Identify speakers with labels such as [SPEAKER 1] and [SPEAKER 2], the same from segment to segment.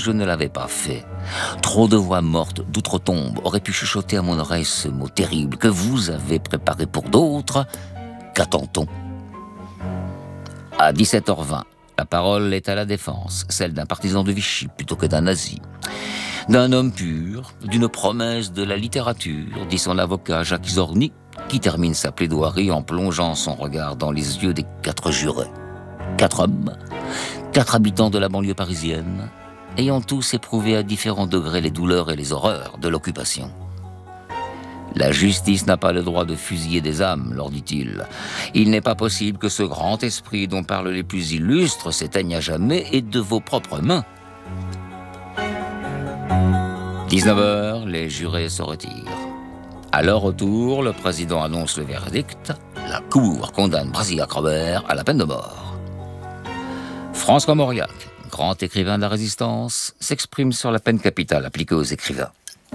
[SPEAKER 1] je ne l'avais pas fait. Trop de voix mortes d'outre-tombe auraient pu chuchoter à mon oreille ce mot terrible que vous avez préparé pour d'autres. Qu'attend-on ? À 17h20, la parole est à la défense, celle d'un partisan de Vichy plutôt que d'un nazi. D'un homme pur, d'une promesse de la littérature, dit son avocat Jacques Zorny, qui termine sa plaidoirie en plongeant son regard dans les yeux des 4 jurés. 4 hommes, 4 habitants de la banlieue parisienne, ayant tous éprouvé à différents degrés les douleurs et les horreurs de l'occupation. La justice n'a pas le droit de fusiller des âmes, leur dit-il. Il n'est pas possible que ce grand esprit dont parlent les plus illustres s'éteigne à jamais et de vos propres mains. 19h, les jurés se retirent. À leur retour, le président annonce le verdict. La Cour condamne Brasillac-Robert à la peine de mort. François Mauriac, grand écrivain de la Résistance, s'exprime sur la peine capitale appliquée aux écrivains.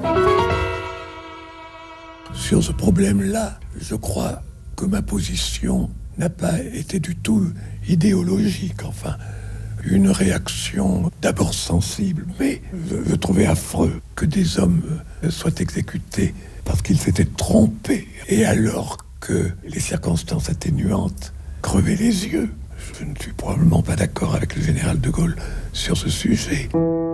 [SPEAKER 2] Sur ce problème-là, je crois que ma position n'a pas été du tout idéologique. Enfin, une réaction d'abord sensible, mais je trouvais affreux que des hommes soient exécutés parce qu'ils s'étaient trompés, et alors que les circonstances atténuantes crevaient les yeux. Je ne suis probablement pas d'accord avec le général de Gaulle sur ce sujet.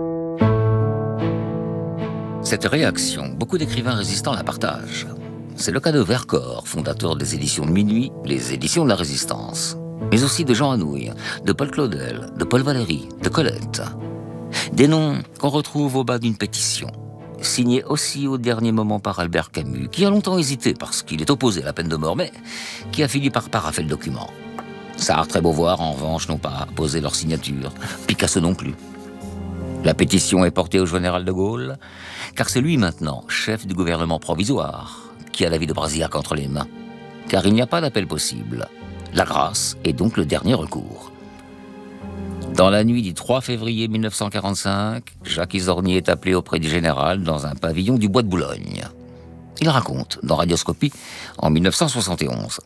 [SPEAKER 1] Cette réaction, beaucoup d'écrivains résistants la partagent. C'est le cas de Vercors, fondateur des éditions de Minuit, les éditions de la Résistance. Mais aussi de Jean Anouilh, de Paul Claudel, de Paul Valéry, de Colette. Des noms qu'on retrouve au bas d'une pétition, signée aussi au dernier moment par Albert Camus, qui a longtemps hésité parce qu'il est opposé à la peine de mort, mais qui a fini par parapher le document. Sartre et Beauvoir, en revanche, n'ont pas posé leur signature, Picasso non plus. La pétition est portée au général de Gaulle, car c'est lui maintenant, chef du gouvernement provisoire, qui a la vie de Brasillac entre les mains. Car il n'y a pas d'appel possible. La grâce est donc le dernier recours. Dans la nuit du 3 février 1945, Jacques Zorny est appelé auprès du général dans un pavillon du Bois de Boulogne. Il raconte, dans Radioscopie, en 1971.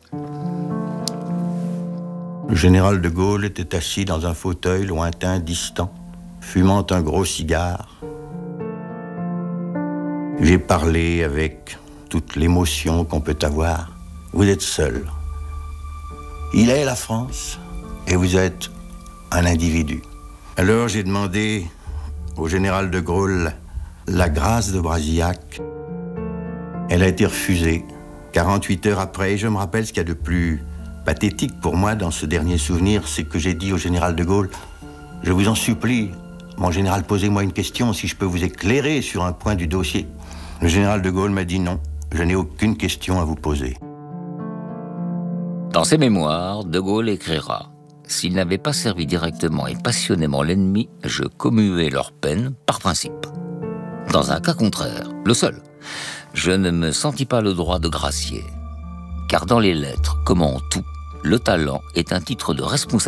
[SPEAKER 3] Le général de Gaulle était assis dans un fauteuil lointain, distant, fumant un gros cigare. J'ai parlé avec toute l'émotion qu'on peut avoir. Vous êtes seul. Il est la France et vous êtes un individu. Alors j'ai demandé au général de Gaulle la grâce de Brasillac. Elle a été refusée. 48 heures après, et je me rappelle ce qu'il y a de plus pathétique pour moi dans ce dernier souvenir, c'est que j'ai dit au général de Gaulle, je vous en supplie, mon général, posez-moi une question, si je peux vous éclairer sur un point du dossier. Le général de Gaulle m'a dit non, je n'ai aucune question à vous poser.
[SPEAKER 1] Dans ses mémoires, de Gaulle écrira « S'ils n'avaient pas servi directement et passionnément l'ennemi, je commuais leur peine par principe. Dans un cas contraire, le seul, je ne me sentis pas le droit de gracier. Car dans les lettres, comme en tout, le talent est un titre de responsabilité. »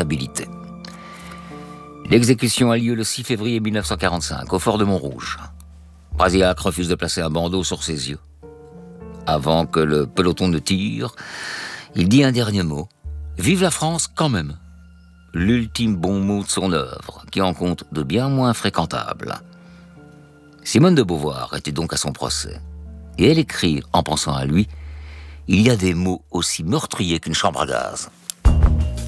[SPEAKER 1] L'exécution a lieu le 6 février 1945, au fort de Montrouge. Brasillac refuse de placer un bandeau sur ses yeux. Avant que le peloton ne tire, il dit un dernier mot. « Vive la France quand même !» L'ultime bon mot de son œuvre, qui en compte de bien moins fréquentables. Simone de Beauvoir était donc à son procès. Et elle écrit, en pensant à lui, « Il y a des mots aussi meurtriers qu'une chambre à gaz. »